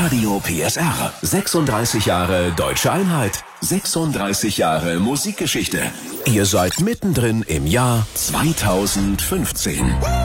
Radio PSR. 36 Jahre Deutsche Einheit. 36 Jahre Musikgeschichte. Ihr seid mittendrin im Jahr 2015.